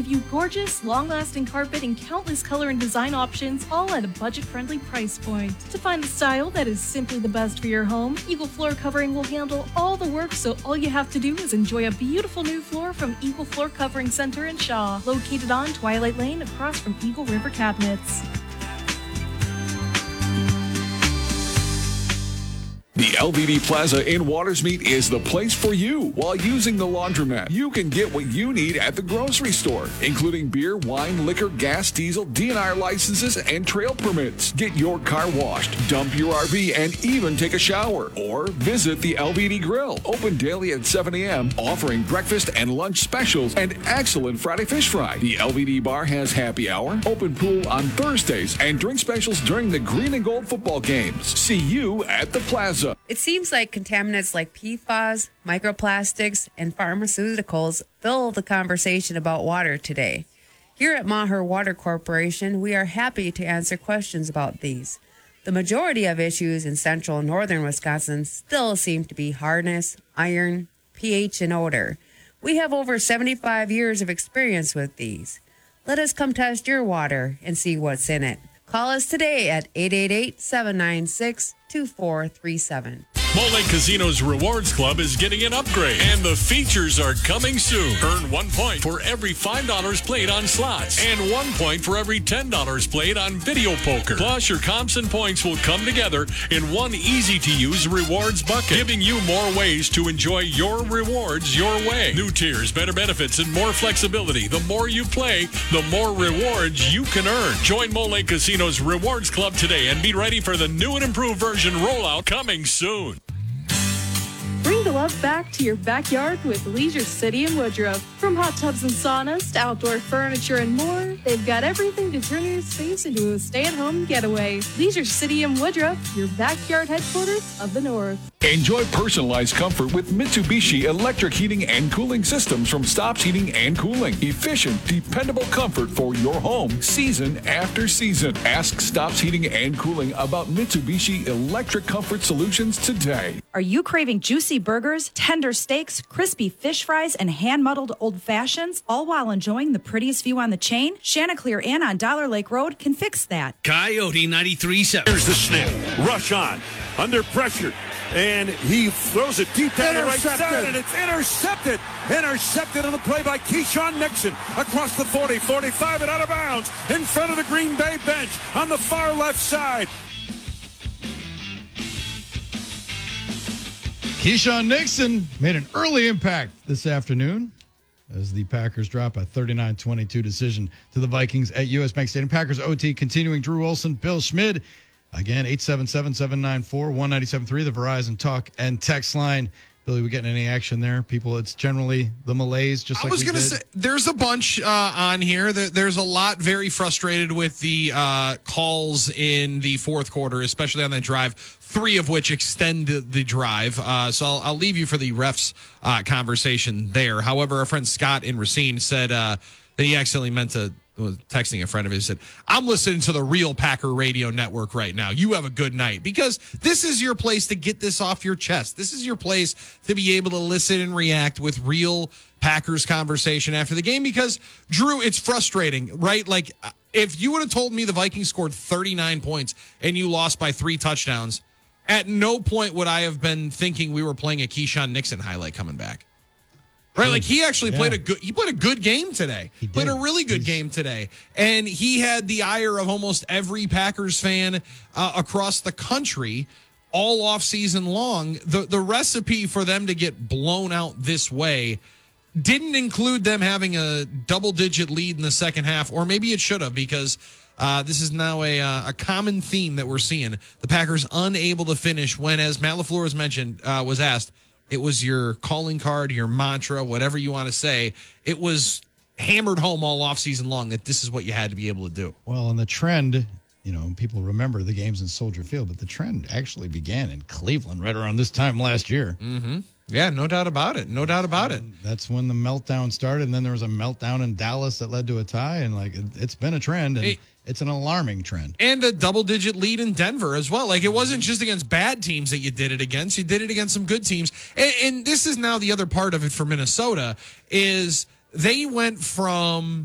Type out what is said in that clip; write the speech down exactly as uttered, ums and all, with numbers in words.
give you gorgeous, long-lasting carpet and countless color and design options, all at a budget-friendly price point. To find the style that is simply the best for your home, Eagle Floor Covering will handle all the work, so all you have to do is enjoy a beautiful new floor from Eagle Floor Covering Center in Shaw, located on Twilight Lane across from Eagle River Cabinets. The L V D Plaza in Watersmeet is the place for you. While using the laundromat, you can get what you need at the grocery store, including beer, wine, liquor, gas, diesel, D N R licenses, and trail permits. Get your car washed, dump your R V, and even take a shower. Or visit the L V D Grill, open daily at seven a.m., offering breakfast and lunch specials and excellent Friday fish fry. The L V D Bar has happy hour, open pool on Thursdays, and drink specials during the green and gold football games. See you at the Plaza. It seems like contaminants like P F A S, microplastics, and pharmaceuticals fill the conversation about water today. Here at Maher Water Corporation, we are happy to answer questions about these. The majority of issues in central and northern Wisconsin still seem to be hardness, iron, pH, and odor. We have over seventy-five years of experience with these. Let us come test your water and see what's in it. Call us today at eight eight eight, seven nine six, two four three seven. Mole Lake Casino's Rewards Club is getting an upgrade, and the features are coming soon. Earn one point for every five dollars played on slots, and one point for every ten dollars played on video poker. Plus, your comps and points will come together in one easy-to-use rewards bucket, giving you more ways to enjoy your rewards your way. New tiers, better benefits, and more flexibility. The more you play, the more rewards you can earn. Join Mole Lake Casino's Rewards Club today and be ready for the new and improved version rollout coming soon. Bring the love back to your backyard with Leisure City in Woodruff. From hot tubs and saunas to outdoor furniture and more, they've got everything to turn your space into a stay-at-home getaway. Leisure City in Woodruff, your backyard headquarters of the North. Enjoy personalized comfort with Mitsubishi electric heating and cooling systems from Stops Heating and Cooling. Efficient, dependable comfort for your home season after season. Ask Stops Heating and Cooling about Mitsubishi electric comfort solutions today. Are you craving juicy burgers, tender steaks, crispy fish fries, and hand-muddled old fashions, all while enjoying the prettiest view on the chain? Chanticleer Inn on Dollar Lake Road can fix that. Coyote ninety-three seven. Here's the snap. Rush on. Under pressure. And he throws it deep down the right side, and it's intercepted. Intercepted on the play by Keyshawn Nixon across the forty, forty-five, and out of bounds in front of the Green Bay bench on the far left side. Keyshawn Nixon made an early impact this afternoon as the Packers drop a thirty-nine twenty-two decision to the Vikings at U S. Bank Stadium. Packers O T continuing. Drew Olson, Bill Schmid. Again, eight seven seven, seven nine four, one nine seven three, the Verizon talk and text line. Billy, we getting any action there? People, it's generally the malaise, just like I was we going to did. say, there's a bunch uh, on here. There, there's a lot very frustrated with the uh, calls in the fourth quarter, especially on that drive, three of which extend the drive. Uh, so I'll, I'll leave you for the refs uh, conversation there. However, our friend Scott in Racine said uh, that he accidentally meant to was texting a friend of his, said, I'm listening to the real Packer radio network right now. You have a good night. Because this is your place to get this off your chest. This is your place to be able to listen and react with real Packers conversation after the game. Because, Drew, it's frustrating, right? Like, if you would have told me the Vikings scored thirty-nine points and you lost by three touchdowns, at no point would I have been thinking we were playing a Keyshawn Nixon highlight coming back. Right, like he actually yeah. played a good. He played a good game today. He played a really good He's, game today, and he had the ire of almost every Packers fan uh, across the country all off season long. The the recipe for them to get blown out this way didn't include them having a double digit lead in the second half, or maybe it should have, because uh, this is now a uh, a common theme that we're seeing. The Packers unable to finish when, as Matt LaFleur has mentioned, uh, was asked. It was your calling card, your mantra, whatever you want to say. It was hammered home all offseason long that this is what you had to be able to do. Well, and the trend, you know, people remember the games in Soldier Field, but the trend actually began in Cleveland right around this time last year. Mm-hmm. Yeah, no doubt about it. No doubt about it. That's when the meltdown started, and then there was a meltdown in Dallas that led to a tie, and, like, it, it's been a trend, and it, it's an alarming trend. And a double-digit lead in Denver as well. Like, it wasn't just against bad teams that you did it against. You did it against some good teams. And, and this is now the other part of it for Minnesota is they went from